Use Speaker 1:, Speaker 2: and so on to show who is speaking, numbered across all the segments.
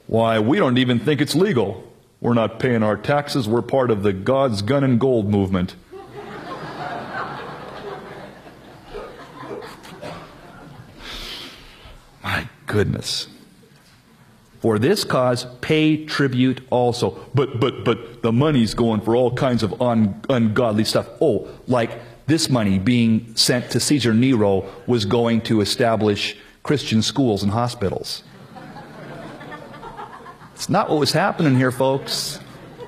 Speaker 1: Why, we don't even think it's legal. We're not paying our taxes. We're part of the God's Gun and Gold movement. My goodness. For this cause, pay tribute also. But the money's going for all kinds of ungodly stuff. Oh, like this money being sent to Caesar Nero was going to establish Christian schools and hospitals. It's not what was happening here, folks.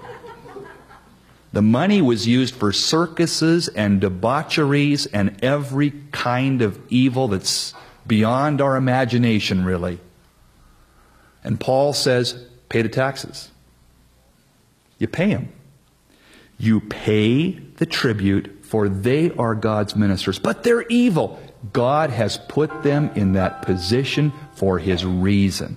Speaker 1: The money was used for circuses and debaucheries and every kind of evil that's beyond our imagination, really. And Paul says, pay the taxes. You pay them. You pay the tribute, for they are God's ministers. But they're evil. God has put them in that position for His reason.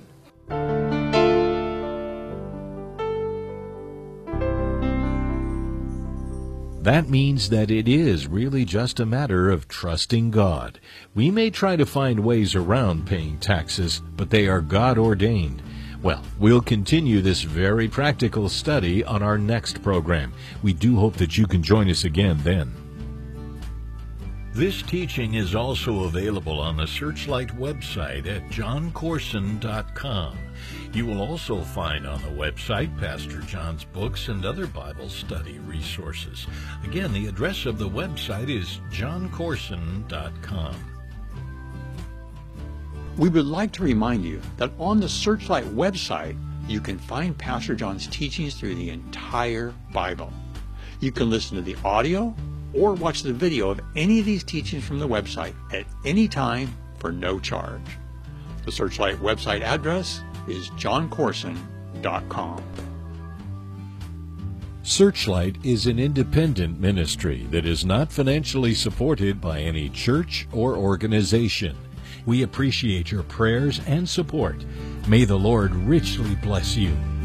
Speaker 2: That means that it is really just a matter of trusting God. We may try to find ways around paying taxes, but they are God-ordained. Well, we'll continue this very practical study on our next program. We do hope that you can join us again then. This teaching is also available on the Searchlight website at johncorson.com. You will also find on the website Pastor John's books and other Bible study resources. Again, the address of the website is johncorson.com.
Speaker 3: We would like to remind you that on the Searchlight website, you can find Pastor John's teachings through the entire Bible. You can listen to the audio or watch the video of any of these teachings from the website at any time for no charge. The Searchlight website address is johncorson.com.
Speaker 2: Searchlight is an independent ministry that is not financially supported by any church or organization. We appreciate your prayers and support. May the Lord richly bless you.